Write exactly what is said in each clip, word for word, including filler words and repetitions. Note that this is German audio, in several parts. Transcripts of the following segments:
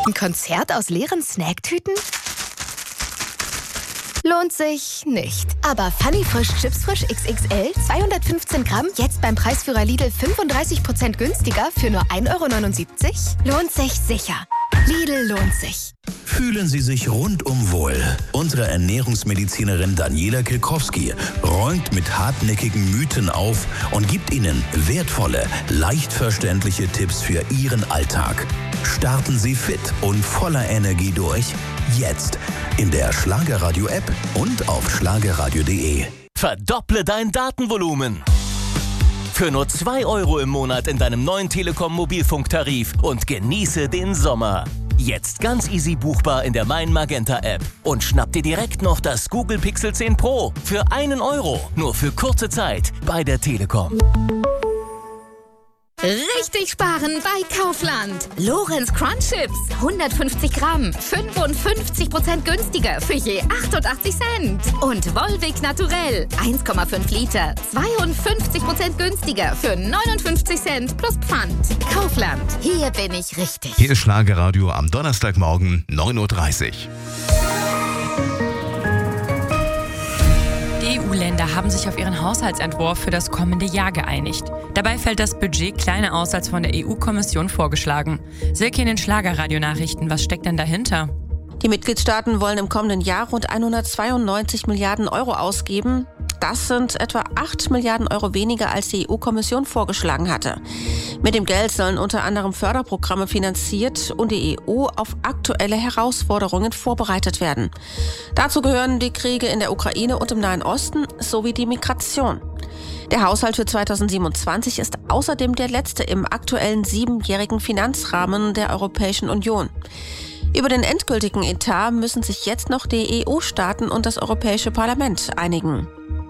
Ein Konzert aus leeren Snacktüten? Lohnt sich nicht. Aber Funny Frisch Chips Frisch X X L zweihundertfünfzehn Gramm jetzt beim Preisführer Lidl fünfunddreißig Prozent günstiger für nur ein Euro neunundsiebzig? Lohnt sich sicher. Lidl lohnt sich. Fühlen Sie sich rundum wohl. Unsere Ernährungsmedizinerin Daniela Kilkowski räumt mit hartnäckigen Mythen auf und gibt Ihnen wertvolle, leicht verständliche Tipps für Ihren Alltag. Starten Sie fit und voller Energie durch. Jetzt in der Schlagerradio-App und auf schlagerradio punkt de. Verdopple dein Datenvolumen. Für nur zwei Euro im Monat in deinem neuen Telekom-Mobilfunktarif und genieße den Sommer. Jetzt ganz easy buchbar in der Mein Magenta App. Und schnapp dir direkt noch das Google Pixel zehn Pro für einen Euro. Nur für kurze Zeit bei der Telekom. Richtig sparen bei Kaufland. Lorenz Crunch Chips, hundertfünfzig Gramm, fünfundfünfzig Prozent günstiger für je achtundachtzig Cent. Und Volvic Naturell, eins Komma fünf Liter, zweiundfünfzig Prozent günstiger für neunundfünfzig Cent plus Pfand. Kaufland, hier bin ich richtig. Hier ist Schlagerradio am Donnerstagmorgen neun Uhr dreißig. Die E U-Länder haben sich auf ihren Haushaltsentwurf für das kommende Jahr geeinigt. Dabei fällt das Budget kleiner aus als von der E U-Kommission vorgeschlagen. Silke in den Schlagerradio-Nachrichten, was steckt denn dahinter? Die Mitgliedstaaten wollen im kommenden Jahr rund hundertzweiundneunzig Milliarden Euro ausgeben. Das sind etwa acht Milliarden Euro weniger, als die E U-Kommission vorgeschlagen hatte. Mit dem Geld sollen unter anderem Förderprogramme finanziert und die E U auf aktuelle Herausforderungen vorbereitet werden. Dazu gehören die Kriege in der Ukraine und im Nahen Osten sowie die Migration. Der Haushalt für zweitausendsiebenundzwanzig ist außerdem der letzte im aktuellen siebenjährigen Finanzrahmen der Europäischen Union. Über den endgültigen Etat müssen sich jetzt noch die E U-Staaten und das Europäische Parlament einigen.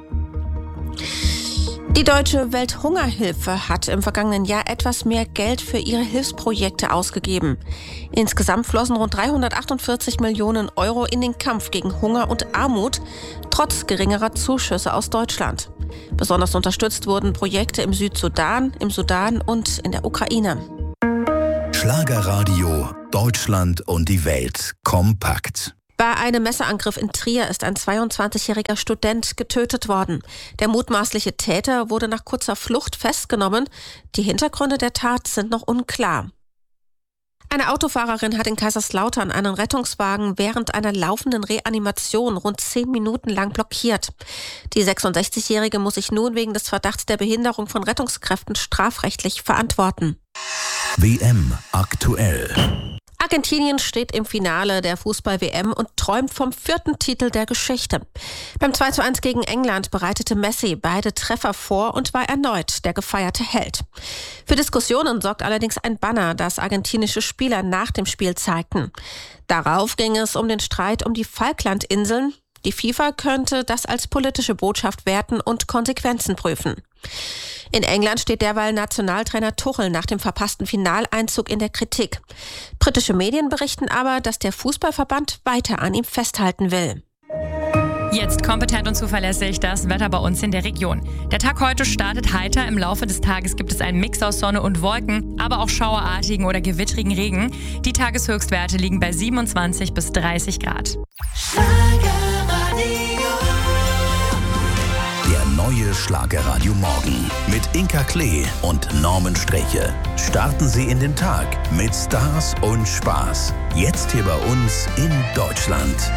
Die Deutsche Welthungerhilfe hat im vergangenen Jahr etwas mehr Geld für ihre Hilfsprojekte ausgegeben. Insgesamt flossen rund dreihundertachtundvierzig Millionen Euro in den Kampf gegen Hunger und Armut, trotz geringerer Zuschüsse aus Deutschland. Besonders unterstützt wurden Projekte im Südsudan, im Sudan und in der Ukraine. Schlagerradio, Deutschland und die Welt kompakt. Bei einem Messerangriff in Trier ist ein zweiundzwanzigjähriger Student getötet worden. Der mutmaßliche Täter wurde nach kurzer Flucht festgenommen. Die Hintergründe der Tat sind noch unklar. Eine Autofahrerin hat in Kaiserslautern einen Rettungswagen während einer laufenden Reanimation rund zehn Minuten lang blockiert. Die sechsundsechzigjährige muss sich nun wegen des Verdachts der Behinderung von Rettungskräften strafrechtlich verantworten. W M aktuell. Argentinien steht im Finale der Fußball-W M und träumt vom vierten Titel der Geschichte. Beim zwei zu eins gegen England bereitete Messi beide Treffer vor und war erneut der gefeierte Held. Für Diskussionen sorgt allerdings ein Banner, das argentinische Spieler nach dem Spiel zeigten. Darauf ging es um den Streit um die Falklandinseln. Die FIFA könnte das als politische Botschaft werten und Konsequenzen prüfen. In England steht derweil Nationaltrainer Tuchel nach dem verpassten Finaleinzug in der Kritik. Britische Medien berichten aber, dass der Fußballverband weiter an ihm festhalten will. Jetzt kompetent und zuverlässig das Wetter bei uns in der Region. Der Tag heute startet heiter. Im Laufe des Tages gibt es einen Mix aus Sonne und Wolken, aber auch schauerartigen oder gewittrigen Regen. Die Tageshöchstwerte liegen bei siebenundzwanzig bis dreißig Grad. Der neue Schlagerradio Morgen mit Inka Klee und Norman Streche. Starten Sie in den Tag mit Stars und Spaß. Jetzt hier bei uns in Deutschland.